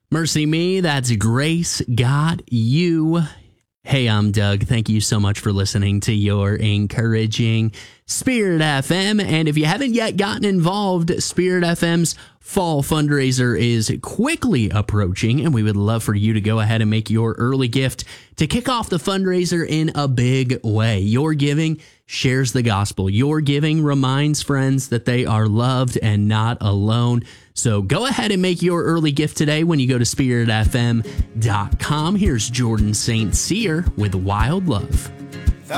Mercy Me, that's Grace Got You. Hey, I'm Doug. Thank you so much for listening to your encouraging Spirit FM. And if you haven't yet gotten involved, Spirit FM's fall fundraiser is quickly approaching, and we would love for you to go ahead and make your early gift to kick off the fundraiser in a big way. Your giving shares the gospel. Your giving reminds friends that they are loved and not alone. So go ahead and make your early gift today when you go to spiritfm.com. Here's Jordan St. Cyr with Wild Love.